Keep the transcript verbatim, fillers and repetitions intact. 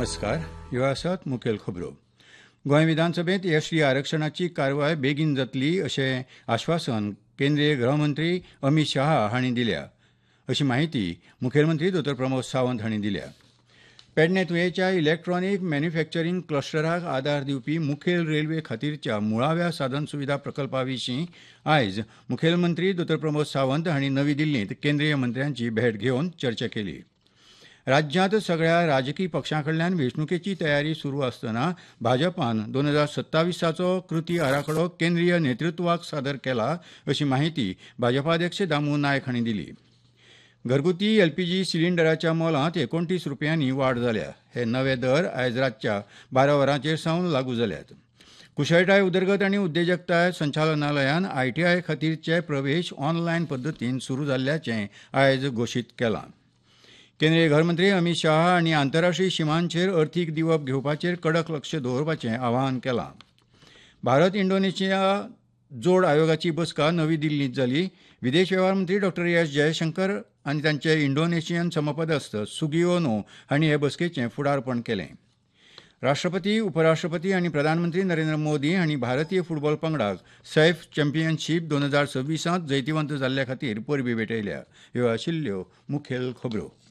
नमस्कार. ह्यो आसात मुखेल खबरो. गोंय विधानसभेत एसटी आरक्षणाची कारवाय बेगीन जातली अशें आश्वासन केंद्रीय गृहमंत्री अमित शाह हांणी दिल्या अशी माहिती मुखेलमंत्री दोतोर प्रमोद सावंत हांणी दिल्या. पेडणे तुयेच्या इलेक्ट्रॉनीक मॅन्युफॅक्चरींग क्लस्टराक आदार दिवपी मुखेल रेल्वे खातीरच्या मुळाव्या साधन सुविधा प्रकल्पा विशीं आयज मुखेलमंत्री दोतोर प्रमोद सावंत हांणी नवी दिल्लींत केंद्रीय मंत्र्यांची भेट घेवन चर्चा केली. राज्यांत सगळ्या राजकी पक्षां कडल्यान वेंचणुकेची तयारी सुरू आसतना भाजपान दोन हजार सत्तावीसाचो कृती आराखडो केंद्रीय नेतृत्वाक सादर केला अशी माहिती भाजपाध्यक्ष दामू नायक हांणी दिली. घरगुती एलपीजी सिलिंडराच्या मोलांत एकोणतीस रुपयांनी वाड जाल्या. हे नवे दर आयज रातच्या बारा वरांचेर सावन लागू जाल्यात. कुशळटाय उदरगत आनी उद्देजकताय संचालनालयान आयटीआय खातीरचे प्रवेश ऑनलायन पद्दतीन सुरू जाल्ल्याचें आयज घोशीत केलां. केंद्रीय घरमंत्री अमित शाह हांणी आंतरराष्ट्रीय शिमांचेर अर्थीक दिवप घेवपाचेर कडक लक्ष दवरपाचें आवाहन केलां. भारत इंडोनेशिया जोड आयोगाची बसका नवी दिल्लींत जाली. विदेश वेव्हार मंत्री डॉ एस जयशंकर आनी तांचे इंडोनेशियन समपदस्थ सुगिओनो हांणी हे बसकेचें फुडारपण केलें. राष्ट्रपती उपराष्ट्रपती आनी प्रधानमंत्री नरेंद्र मोदी हांणी भारतीय फुटबॉल पंगडाक सैफ चॅम्पियनशीप दोन हजार सव्वीसांत जैतिवंत जाल्ल्या खातीर परबीं भेटयल्या. ह्यो आशिल्ल्यो मुखेल खबरो.